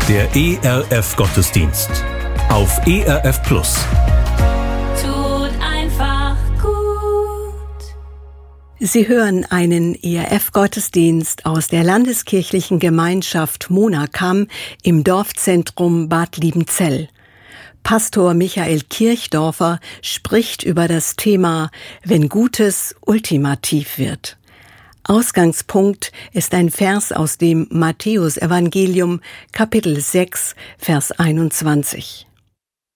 Der ERF-Gottesdienst auf ERF Plus. Tut einfach gut. Sie hören einen ERF-Gottesdienst aus der Landeskirchlichen Gemeinschaft Monakam im Dorfzentrum Bad Liebenzell. Pastor Michael Kirchdorfer spricht über das Thema »Wenn Gutes ultimativ wird«. Ausgangspunkt ist ein Vers aus dem Matthäusevangelium, Kapitel 6, Vers 21.